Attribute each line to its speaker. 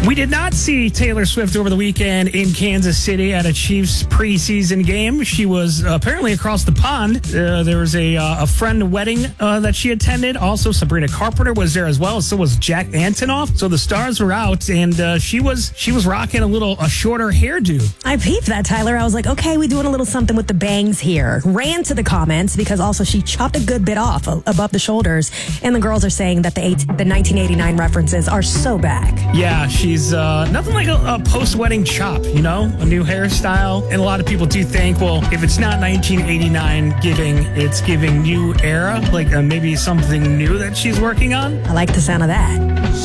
Speaker 1: We did not see Taylor Swift over the weekend in Kansas City at a Chiefs preseason game. She was apparently across the pond. There was a friend wedding that she attended. Also, Sabrina Carpenter was there as well. So was Jack Antonoff. So the stars were out, and she was rocking a shorter hairdo.
Speaker 2: I peeped that, Tyler. I was like, okay, we doing a little something with the bangs here. Ran to the comments because also she chopped a good bit off above the shoulders, and the girls are saying that the 1989 references are so back.
Speaker 1: Yeah, she's nothing like a post-wedding chop, a new hairstyle. And a lot of people do think, well, if it's not 1989 it's giving new era, like maybe something new that she's working on.
Speaker 2: I like the sound of that.